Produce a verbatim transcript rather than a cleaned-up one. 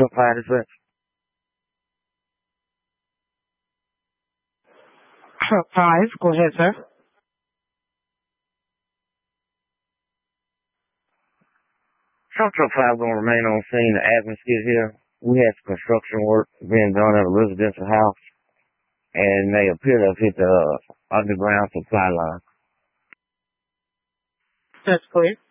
Truck fire dispatch. Truck five, go ahead, sir. Truck truck five gonna remain on scene. The admin skid here. We had some construction work being done at a residential house, and they appear to have hit the uh, underground supply line. That's clear.